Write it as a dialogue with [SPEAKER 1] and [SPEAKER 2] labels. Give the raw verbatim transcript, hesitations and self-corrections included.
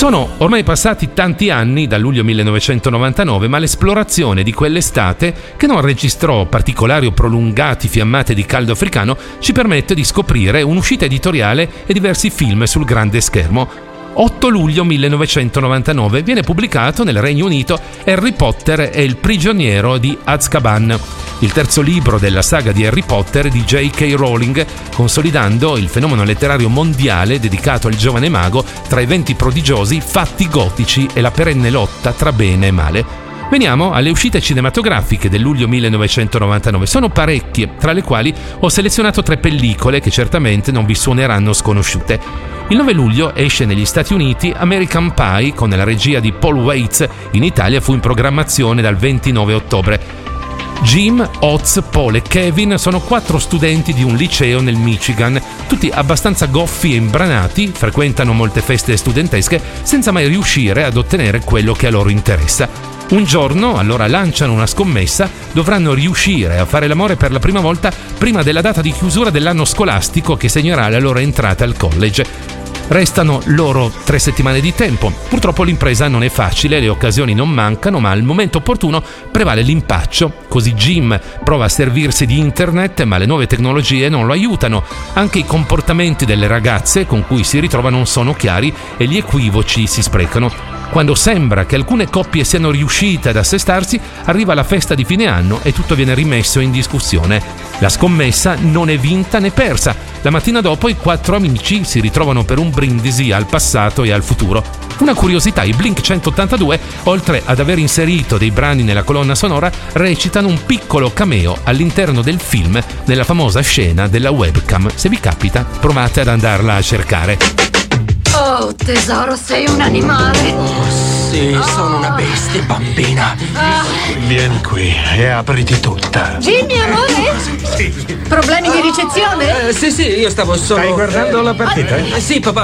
[SPEAKER 1] Sono ormai passati tanti anni dal luglio millenovecentonovantanove, ma l'esplorazione di quell'estate, che non registrò particolari o prolungati fiammate di caldo africano, ci permette di scoprire un'uscita editoriale e diversi film sul grande schermo. otto luglio millenovecentonovantanove viene pubblicato nel Regno Unito Harry Potter e il prigioniero di Azkaban, il terzo libro della saga di Harry Potter di J K Rowling, consolidando il fenomeno letterario mondiale dedicato al giovane mago tra eventi prodigiosi, fatti gotici e la perenne lotta tra bene e male. Veniamo alle uscite cinematografiche del luglio millenovecentonovantanove. Sono parecchie, tra le quali ho selezionato tre pellicole che certamente non vi suoneranno sconosciute. Il nove luglio esce negli Stati Uniti American Pie con la regia di Paul Weitz. In Italia fu in programmazione dal ventinove ottobre. Jim, Oz, Paul e Kevin sono quattro studenti di un liceo nel Michigan, tutti abbastanza goffi e imbranati, frequentano molte feste studentesche senza mai riuscire ad ottenere quello che a loro interessa. Un giorno, allora, lanciano una scommessa: dovranno riuscire a fare l'amore per la prima volta prima della data di chiusura dell'anno scolastico che segnerà la loro entrata al college. Restano loro tre settimane di tempo. Purtroppo l'impresa non è facile, le occasioni non mancano, ma al momento opportuno prevale l'impaccio. Così Jim prova a servirsi di internet, ma le nuove tecnologie non lo aiutano. Anche i comportamenti delle ragazze con cui si ritrova non sono chiari e gli equivoci si sprecano. Quando sembra che alcune coppie siano riuscite ad assestarsi, arriva la festa di fine anno e tutto viene rimesso in discussione. La scommessa non è vinta né persa. La mattina dopo i quattro amici si ritrovano per un brindisi al passato e al futuro. Una curiosità: i Blink centottantadue, oltre ad aver inserito dei brani nella colonna sonora, recitano un piccolo cameo all'interno del film nella famosa scena della webcam. Se vi capita, provate ad andarla a cercare.
[SPEAKER 2] Oh, tesoro, sei un animale.
[SPEAKER 3] Oh, sì, oh. Sono una bestia, bambina.
[SPEAKER 2] Ah.
[SPEAKER 4] Vieni qui e apriti tutta.
[SPEAKER 2] Jimmy, amore?
[SPEAKER 4] Sì.
[SPEAKER 2] Problemi oh. di ricezione?
[SPEAKER 3] Eh, sì, sì, io stavo solo...
[SPEAKER 4] Stai guardando la partita?
[SPEAKER 3] Eh, sì, papà.